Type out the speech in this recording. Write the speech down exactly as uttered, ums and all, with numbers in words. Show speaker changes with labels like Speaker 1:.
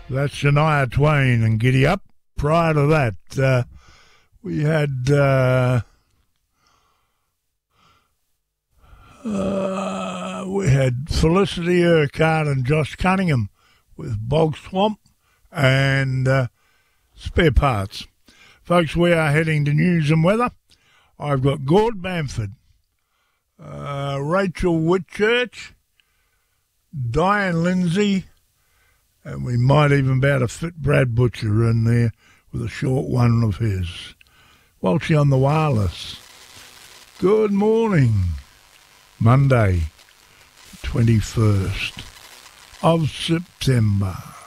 Speaker 1: That's Shania Twain and Giddy Up. Prior to that, uh, we had uh, uh, we had Felicity Urquhart and Josh Cunningham with Bog Swamp and uh, Spare Parts. Folks, we are heading to news and weather. I've got Gord Bamford, uh, Rachel Whitchurch, Diane Lindsay, and we might even be able to fit Brad Butcher in there with a short one of his. Walshy on the wireless. Good morning. Monday, twenty-first of September.